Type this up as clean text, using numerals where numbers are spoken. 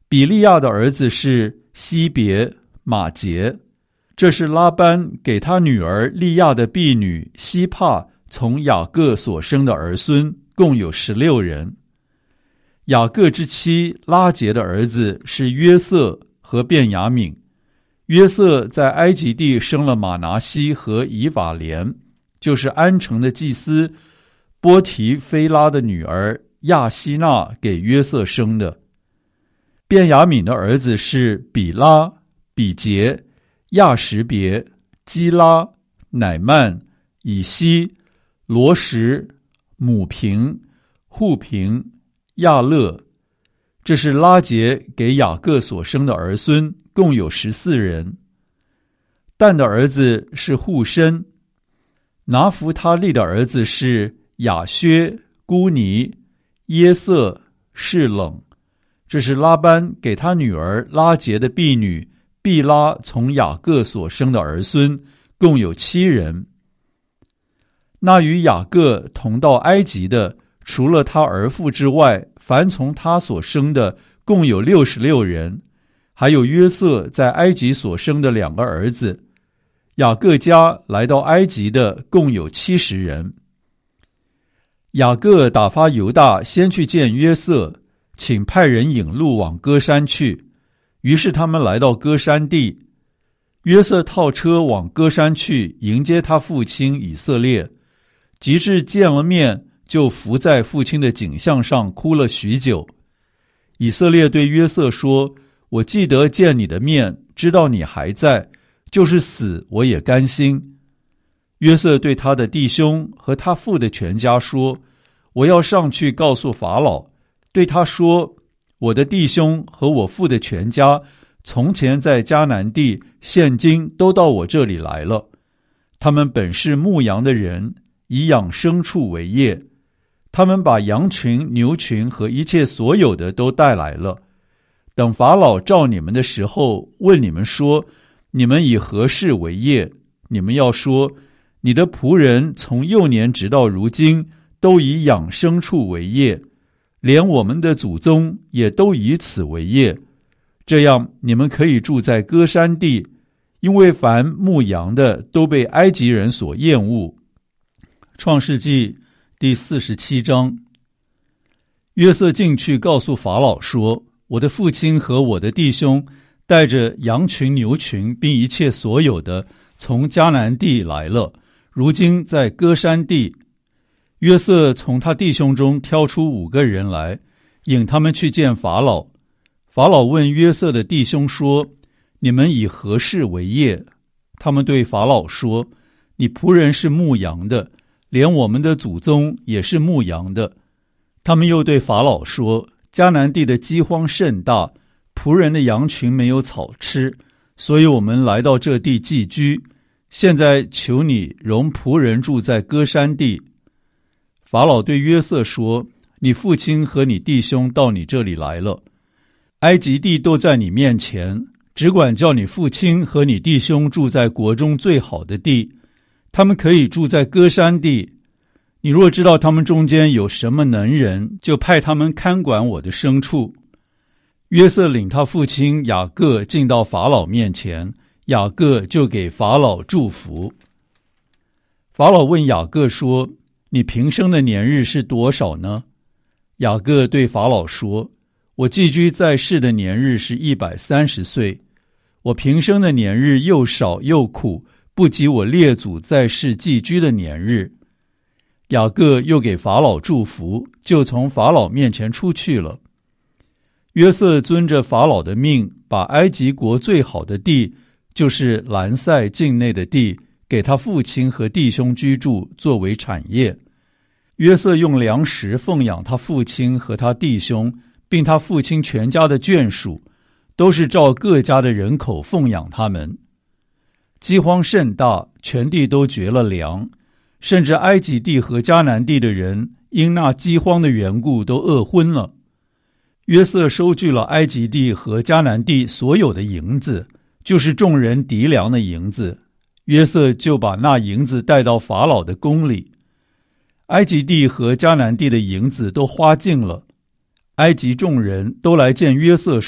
比利亚的儿子是西别、马杰，这是拉班给他女儿利亚的婢女西帕从雅各所生的儿孙，共有16人。雅各之妻拉结的儿子是约瑟和便雅悯。约瑟在埃及地生了马拿西和以法莲，就是安城的祭司波提菲拉的女儿亚希娜给约瑟生的。便雅悯的儿子是比拉、比杰、亚什别、基拉、乃曼、以西、罗什、母平、户平、亚勒，这是拉结给雅各所生的儿孙，共有14人。但的儿子是户申。拿弗他利的儿子是亚薛、孤尼、耶色、示冷，这是拉班给他女儿拉结的婢女毕拉从雅各所生的儿孙，共有7人。那与雅各同到埃及的，除了他儿妇之外，凡从他所生的共有66人，还有约瑟在埃及所生的2个儿子。雅各家来到埃及的共有70人。雅各打发犹大先去见约瑟，请派人引路往歌山去。于是他们来到歌山地，约瑟套车往歌山去迎接他父亲以色列，及至见了面，就伏在父亲的颈项上哭了许久。以色列对约瑟说：我记得见你的面，知道你还在，就是死我也甘心。约瑟对他的弟兄和他父的全家说：我要上去告诉法老，对他说：我的弟兄和我父的全家从前在迦南地，现今都到我这里来了。他们本是牧羊的人，以养牲畜为业。他们把羊群、牛群和一切所有的都带来了。等法老召你们的时候，问你们说：你们以何事为业？你们要说：你的仆人从幼年直到如今，都以养牲畜为业，连我们的祖宗也都以此为业。这样你们可以住在歌山地，因为凡牧羊的都被埃及人所厌恶。创世纪第47章。约瑟进去告诉法老说：我的父亲和我的弟兄带着羊群、牛群，并一切所有的，从迦南地来了，如今在歌山地。约瑟从他弟兄中挑出5个人来，引他们去见法老。法老问约瑟的弟兄说：你们以何事为业？他们对法老说：你仆人是牧羊的，连我们的祖宗也是牧羊的。他们又对法老说：迦南地的饥荒甚大，仆人的羊群没有草吃，所以我们来到这地寄居。现在求你容仆人住在歌山地。法老对约瑟说：你父亲和你弟兄到你这里来了，埃及地都在你面前，只管叫你父亲和你弟兄住在国中最好的地，他们可以住在歌山地。你若知道他们中间有什么能人，就派他们看管我的牲畜。约瑟领他父亲雅各进到法老面前，雅各就给法老祝福。法老问雅各说：你平生的年日是多少呢？雅各对法老说：我寄居在世的年日是130岁。我平生的年日又少又苦，不及我列祖在世寄居的年日。雅各又给法老祝福，就从法老面前出去了。约瑟遵着法老的命，把埃及国最好的地，就是兰塞境内的地，给他父亲和弟兄居住，作为产业。约瑟用粮食奉养他父亲和他弟兄，并他父亲全家的眷属，都是照各家的人口奉养他们。饥荒甚大，全地都绝了粮，甚至埃及地和迦南地的人因那饥荒的缘故都饿昏了。约瑟收据了埃及地和迦南地所有的银子，就是众人籴粮的银子。约瑟就把那银子带到法老的宫里。埃及地和迦南地的银子都花尽了。埃及众人都来见约瑟